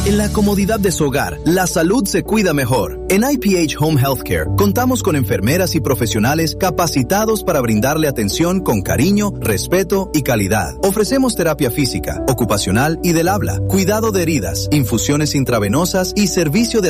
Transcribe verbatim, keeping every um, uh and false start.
En la comodidad de su hogar, la salud se cuida mejor. En I P H Home Healthcare, contamos con enfermeras y profesionales capacitados para brindarle atención con cariño, respeto y calidad. Ofrecemos terapia física, ocupacional y del habla, cuidado de heridas, infusiones intravenosas y servicio de